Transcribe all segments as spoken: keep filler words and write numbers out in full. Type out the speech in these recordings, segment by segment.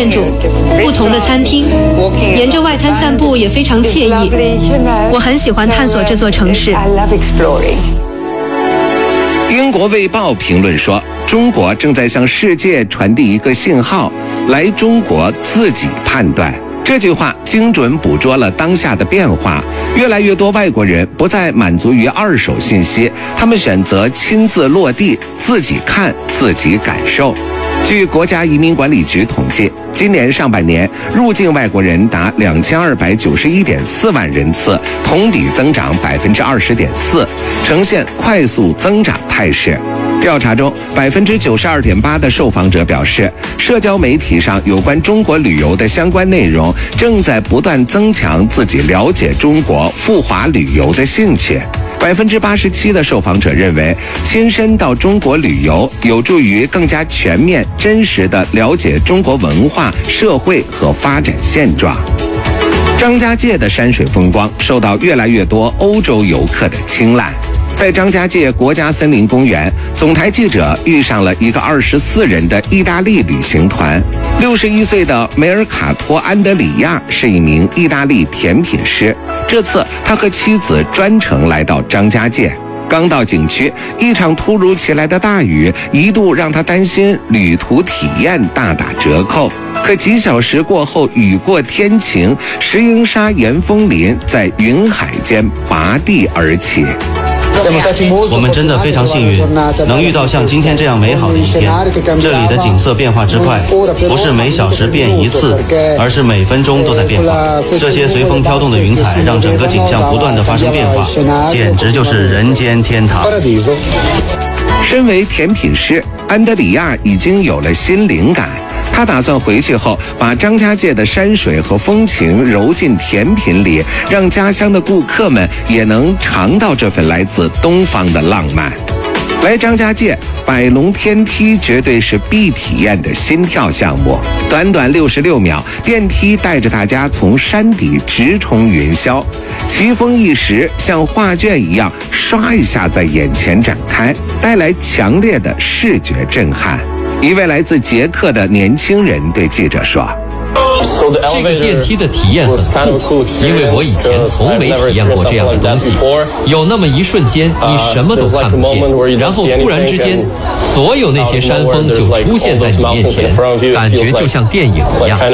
建筑、不同的餐厅，沿着外滩散步也非常惬意。我很喜欢探索这座城市。 英国卫报评论说，中国正在向世界传递一个信号，来中国自己判断。这句话精准捕捉了当下的变化，越来越多外国人不再满足于二手信息，他们选择亲自落地，自己看，自己感受。据国家移民管理局统计，今年上半年入境外国人达两千二百九十一点四万人次，同比增长百分之二十点四，呈现快速增长态势。调查中，百分之九十二点八的受访者表示，社交媒体上有关中国旅游的相关内容正在不断增强自己了解中国、赴华旅游的兴趣。百分之八十七的受访者认为，亲身到中国旅游有助于更加全面、真实地了解中国文化、社会和发展现状。张家界的山水风光受到越来越多欧洲游客的青睐。在张家界国家森林公园，总台记者遇上了一个二十四人的意大利旅行团。六十一岁的梅尔卡托·安德里亚是一名意大利甜品师，这次他和妻子专程来到张家界。刚到景区，一场突如其来的大雨一度让他担心旅途体验大打折扣。可几小时过后，雨过天晴，石英沙岩枫林在云海间拔地而起。 我们真的非常幸运，能遇到像今天这样美好的一天。这里的景色变化之快，不是每小时变一次，而是每分钟都在变化。这些随风飘动的云彩让整个景象不断地发生变化，简直就是人间天堂。 身为甜品师，安德里亚已经有了新灵感。他打算回去后把张家界的山水和风情揉进甜品里，让家乡的顾客们也能尝到这份来自东方的浪漫。来张家界，百龙天梯绝对是必体验的心跳项目。短短六十六秒，电梯带着大家从山底直冲云霄，奇峰异石像画卷一样刷一下在眼前展开，带来强烈的视觉震撼。一位来自捷克的年轻人对记者说， 这个电梯的体验很酷，因为我以前从没体验过这样的东西。有那么一瞬间，你什么都看不见，然后突然之间，所有那些山峰就出现在你面前，感觉就像电影一样。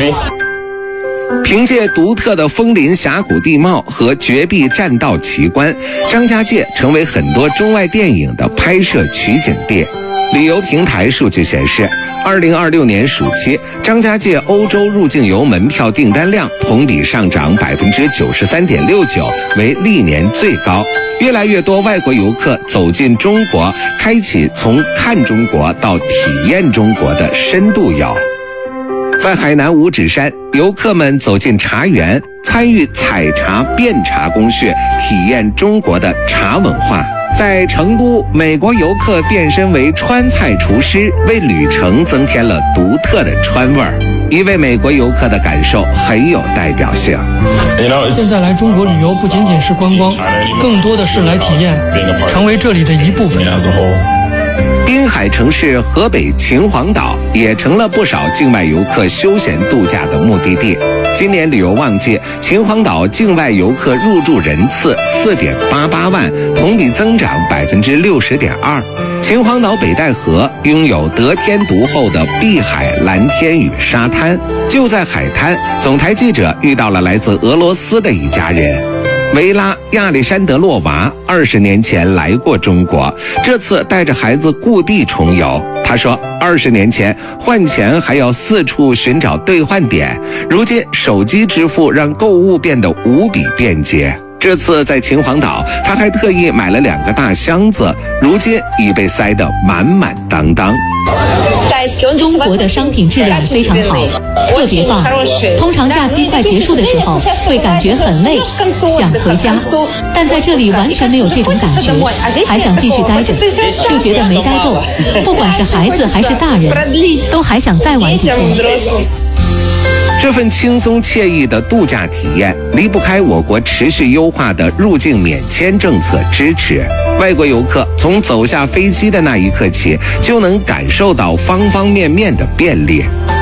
凭借独特的枫林峡谷地貌和绝壁栈道奇观，张家界成为很多中外电影的拍摄取景地。旅游平台数据显示，二零二六年暑期，张家界欧洲入境游门票订单量同比上涨百分之九十三点六九，为历年最高。越来越多外国游客走进中国，开启从看中国到体验中国的深度游。在海南五指山，游客们走进茶园，参与采茶、辨茶工序，体验中国的茶文化。在成都，美国游客变身为川菜厨师，为旅程增添了独特的川味儿。一位美国游客的感受很有代表性。 现在来中国旅游不仅仅是观光，更多的是来体验，成为这里的一部分。 滨海城市河北秦皇岛也成了不少境外游客休闲度假的目的地。今年旅游旺季，秦皇岛境外游客入住人次四点八八万，同比增长百分之六十点二。秦皇岛北戴河拥有得天独厚的碧海蓝天与沙滩。就在海滩，总台记者遇到了来自俄罗斯的一家人。维拉·亚历山德洛娃二十年前来过中国，这次带着孩子故地重游。他说，二十年前换钱还要四处寻找兑换点，如今手机支付让购物变得无比便捷。这次在秦皇岛，他还特意买了两个大箱子，如今已被塞得满满当当。 中国的商品质量非常好，特别棒。通常假期快结束的时候，会感觉很累，想回家，但在这里完全没有这种感觉，还想继续待着，就觉得没待够。不管是孩子还是大人，都还想再玩几天。 这份轻松惬意的度假体验离不开我国持续优化的入境免签政策支持。外国游客从走下飞机的那一刻起，就能感受到方方面面的便利。